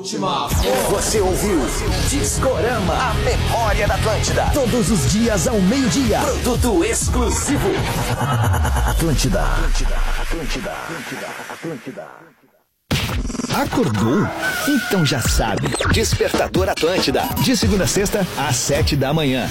Você ouviu Discorama, a memória da Atlântida. Todos os dias ao meio-dia. Produto exclusivo. Atlântida. Acordou? Então já sabe. Despertador Atlântida. De segunda a sexta, às 7 da manhã.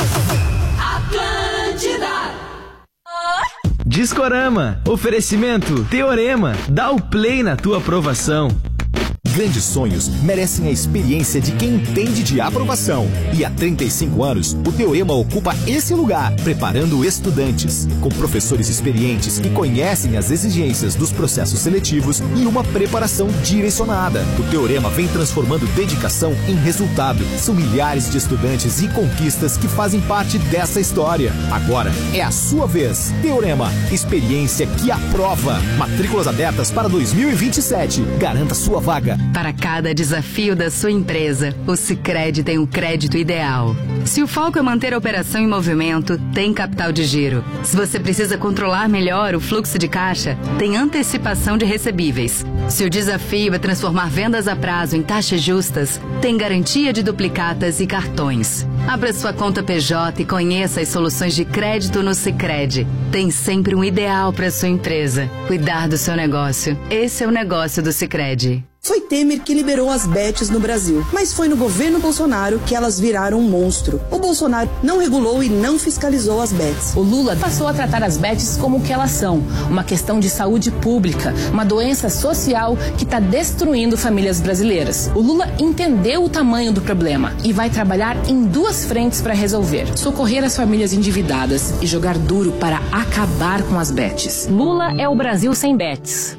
Atlântida. Discorama. Oferecimento Teorema. Dá o play na tua aprovação. Grandes sonhos merecem a experiência de quem entende de aprovação. E há 35 anos, o Teorema ocupa esse lugar, preparando estudantes, com professores experientes que conhecem as exigências dos processos seletivos e uma preparação direcionada. O Teorema vem transformando dedicação em resultado. São milhares de estudantes e conquistas que fazem parte dessa história. Agora é a sua vez. Teorema, experiência que aprova. Matrículas abertas para 2027. Garanta sua vaga. Para cada desafio da sua empresa, o Sicredi tem o crédito ideal. Se o foco é manter a operação em movimento, tem capital de giro. Se você precisa controlar melhor o fluxo de caixa, tem antecipação de recebíveis. Se o desafio é transformar vendas a prazo em taxas justas, tem garantia de duplicatas e cartões. Abra sua conta PJ e conheça as soluções de crédito no Sicredi. Tem sempre um ideal para sua empresa. Cuidar do seu negócio. Esse é o negócio do Sicredi. Foi Temer que liberou as bets no Brasil, mas foi no governo Bolsonaro que elas viraram um monstro. O Bolsonaro não regulou e não fiscalizou as bets. O Lula passou a tratar as bets como o que elas são, uma questão de saúde pública, uma doença social que está destruindo famílias brasileiras. O Lula entendeu o tamanho do problema e vai trabalhar em duas frentes para resolver: socorrer as famílias endividadas e jogar duro para acabar com as bets. Lula é o Brasil sem bets.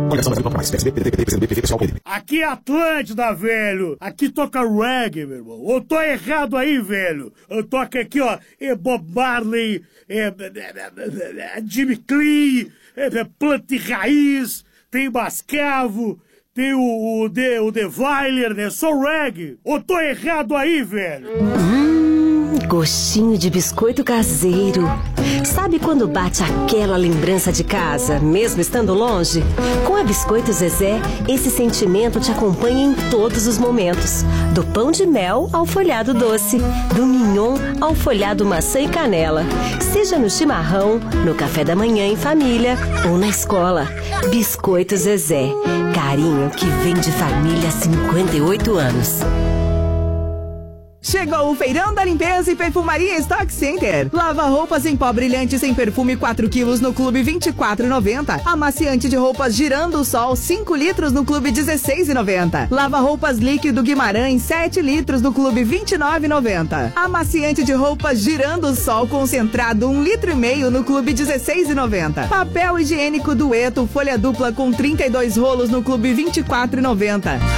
Aqui é Atlântida, velho. Aqui toca reggae, meu irmão. Ou tô errado aí, velho? Eu toco aqui, ó, Bob Marley, Jimmy Clean, Planta e Raiz, tem Bascavo, tem o The Weiler, né? Só reggae. Ou tô errado aí, velho? Gostinho de biscoito caseiro. Sabe quando bate aquela lembrança de casa, mesmo estando longe? Com a Biscoito Zezé, esse sentimento te acompanha em todos os momentos. Do pão de mel ao folhado doce, do mignon ao folhado maçã e canela. Seja no chimarrão, no café da manhã em família ou na escola. Biscoito Zezé. Carinho que vem de família há 58 anos. Chegou o Feirão da Limpeza e Perfumaria Stock Center. Lava roupas em pó brilhante sem perfume 4 quilos no Clube R$24,90. Amaciante de roupas Girando o Sol 5 litros no Clube R$16,90. Lava roupas líquido Guimarães 7 litros no Clube R$29,90. Amaciante de roupas Girando o Sol concentrado 1,5 litros no Clube R$16,90. Papel higiênico Dueto folha dupla com 32 rolos no Clube R$24,90.